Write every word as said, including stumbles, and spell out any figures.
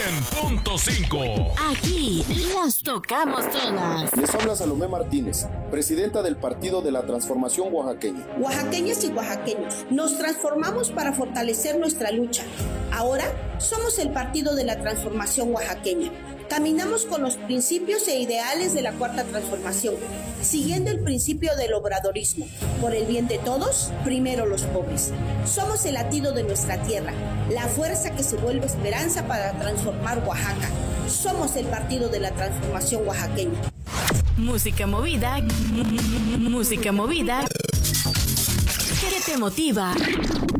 cien punto cinco. Aquí las tocamos todas. Les habla Salomé Martínez, presidenta del Partido de la Transformación Oaxaqueña. Oaxaqueñas y oaxaqueños, nos transformamos para fortalecer nuestra lucha. Ahora somos el Partido de la Transformación Oaxaqueña. Caminamos con los principios e ideales de la Cuarta Transformación, siguiendo el principio del obradorismo. Por el bien de todos, primero los pobres. Somos el latido de nuestra tierra, la fuerza que se vuelve esperanza para transformar Oaxaca. Somos el Partido de la Transformación Oaxaqueña. Música movida, música movida, que te motiva.